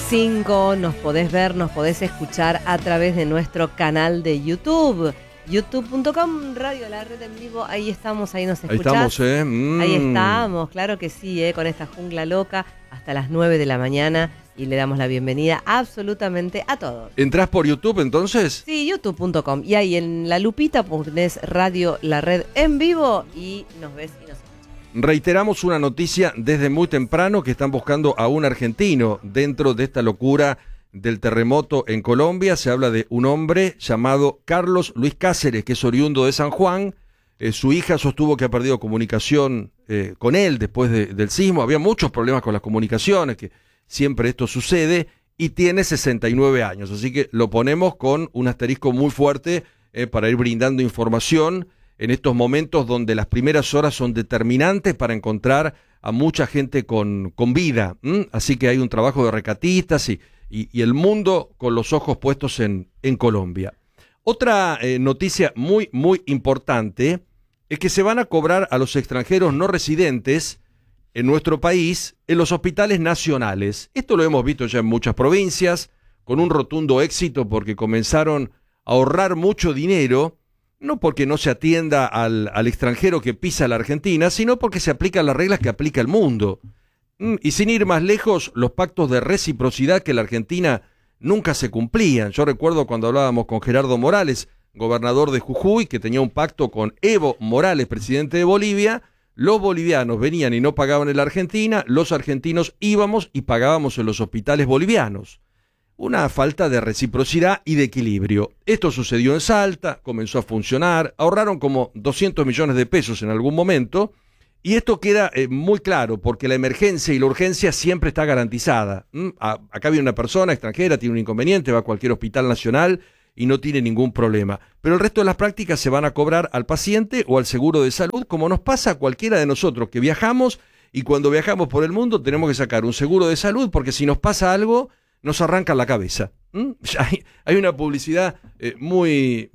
5. Nos podés ver, nos podés escuchar a través de nuestro canal de YouTube. youtube.com, Radio La Red en Vivo. Ahí estamos, ahí nos escuchás. Ahí estamos, Ahí estamos, claro que sí, con esta jungla loca hasta las 9 de la mañana. Y le damos la bienvenida absolutamente a todos. ¿Entrás por YouTube entonces? Sí, youtube.com. Y ahí en la lupita pones Radio La Red en Vivo y nos ves y nos escuchas. Reiteramos una noticia desde muy temprano que están buscando a un argentino dentro de esta locura del terremoto en Colombia. Se habla de un hombre llamado Carlos Luis Cáceres, que es oriundo de San Juan. Su hija sostuvo que ha perdido comunicación con él después del sismo. Había muchos problemas con las comunicaciones, que siempre esto sucede, y tiene 69 años. Así que lo ponemos con un asterisco muy fuerte para ir brindando información en estos momentos donde las primeras horas son determinantes para encontrar a mucha gente con vida. Así que hay un trabajo de rescatistas y el mundo con los ojos puestos en Colombia. Otra noticia muy, muy importante es que se van a cobrar a los extranjeros no residentes en nuestro país en los hospitales nacionales. Esto lo hemos visto ya en muchas provincias, con un rotundo éxito porque comenzaron a ahorrar mucho dinero, no porque no se atienda al extranjero que pisa la Argentina, sino porque se aplican las reglas que aplica el mundo. Y sin ir más lejos, los pactos de reciprocidad que la Argentina nunca se cumplían. Yo recuerdo cuando hablábamos con Gerardo Morales, gobernador de Jujuy, que tenía un pacto con Evo Morales, presidente de Bolivia. Los bolivianos venían y no pagaban en la Argentina, los argentinos íbamos y pagábamos en los hospitales bolivianos. Una falta de reciprocidad y de equilibrio. Esto sucedió en Salta, comenzó a funcionar, ahorraron como 200 millones de pesos en algún momento, y esto queda muy claro, porque la emergencia y la urgencia siempre está garantizada. Acá viene una persona extranjera, tiene un inconveniente, va a cualquier hospital nacional y no tiene ningún problema. Pero el resto de las prácticas se van a cobrar al paciente o al seguro de salud, como nos pasa a cualquiera de nosotros que viajamos, y cuando viajamos por el mundo tenemos que sacar un seguro de salud, porque si nos pasa algo, nos arranca la cabeza. Hay una publicidad muy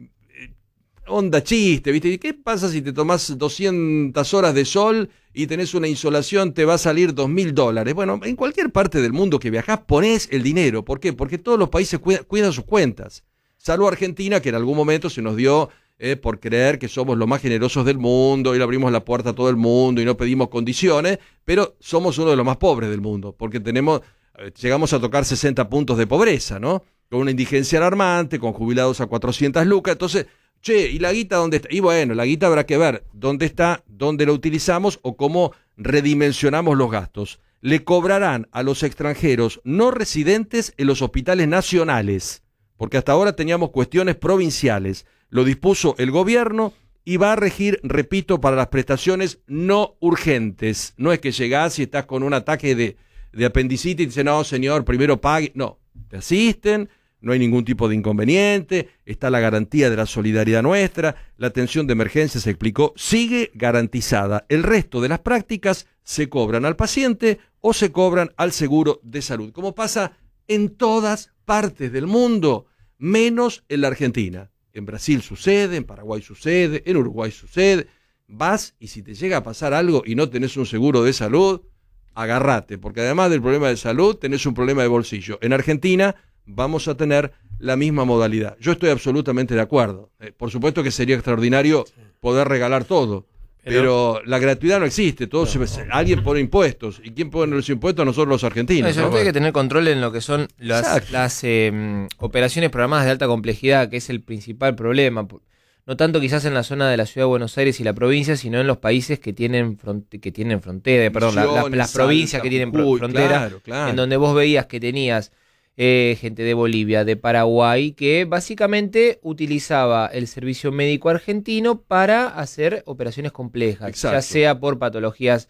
onda chiste, ¿viste? ¿Qué pasa si te tomás 200 horas de sol y tenés una insolación? Te va a salir $2.000. Bueno, en cualquier parte del mundo que viajás ponés el dinero. ¿Por qué? Porque todos los países cuidan sus cuentas. Salvo Argentina, que en algún momento se nos dio por creer que somos los más generosos del mundo y le abrimos la puerta a todo el mundo y no pedimos condiciones, pero somos uno de los más pobres del mundo, porque llegamos a tocar 60 puntos de pobreza, ¿no? Con una indigencia alarmante, con jubilados a 400 lucas. Entonces, ¿y la guita dónde está? Y bueno, la guita habrá que ver dónde está, dónde la utilizamos o cómo redimensionamos los gastos. Le cobrarán a los extranjeros no residentes en los hospitales nacionales, porque hasta ahora teníamos cuestiones provinciales. Lo dispuso el gobierno y va a regir, repito, para las prestaciones no urgentes. No es que llegás y estás con un ataque de apendicitis y dices, no, señor, primero pague. No, te asisten, no hay ningún tipo de inconveniente, está la garantía de la solidaridad nuestra, la atención de emergencia, se explicó, sigue garantizada. El resto de las prácticas se cobran al paciente o se cobran al seguro de salud, como pasa en todas partes del mundo, menos en la Argentina. En Brasil sucede, en Paraguay sucede, en Uruguay sucede. Vas y si te llega a pasar algo y no tenés un seguro de salud, agárrate, porque además del problema de salud tenés un problema de bolsillo. En Argentina vamos a tener la misma modalidad. Yo estoy absolutamente de acuerdo. Por supuesto que sería extraordinario poder regalar todo, pero la gratuidad no existe. Alguien pone impuestos. ¿Y quién pone los impuestos? Nosotros los argentinos. No, hay que tener control en lo que son las operaciones programadas de alta complejidad, que es el principal problema. No tanto quizás en la zona de la ciudad de Buenos Aires y la provincia, sino en los países que tienen frontera, las provincias que tienen frontera, claro. En donde vos veías que tenías gente de Bolivia, de Paraguay, que básicamente utilizaba el servicio médico argentino para hacer operaciones complejas. Exacto. Ya sea por patologías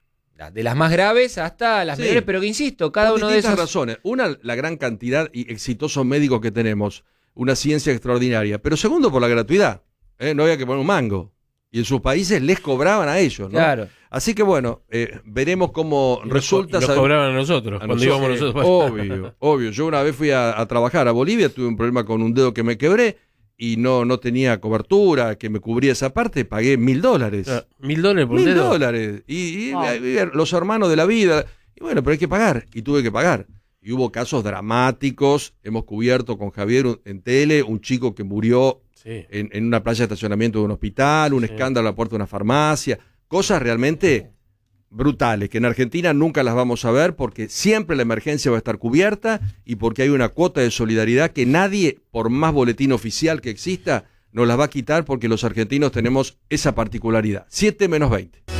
de las más graves hasta las menores, pero que insisto, cada uno de esos... razones. Una, la gran cantidad y exitosos médicos que tenemos, una ciencia extraordinaria, pero segundo, por la gratuidad. No había que poner un mango. Y en sus países les cobraban a ellos, ¿no? Claro. Así que bueno, veremos cómo resulta. Nos cobraban a nosotros, cuando íbamos nosotros. Obvio. Yo una vez fui a trabajar a Bolivia, tuve un problema con un dedo que me quebré y no tenía cobertura que me cubría esa parte, pagué $1.000. $1.000 por dedo. $1.000. Y los hermanos de la vida. Y bueno, pero hay que pagar. Y tuve que pagar. y hubo casos dramáticos. Hemos cubierto con Javier en tele un chico que murió en una playa de estacionamiento de un hospital, un escándalo a la puerta de una farmacia, cosas realmente brutales que en Argentina nunca las vamos a ver porque siempre la emergencia va a estar cubierta y porque hay una cuota de solidaridad que nadie, por más boletín oficial que exista, nos las va a quitar porque los argentinos tenemos esa particularidad. 7 menos 20.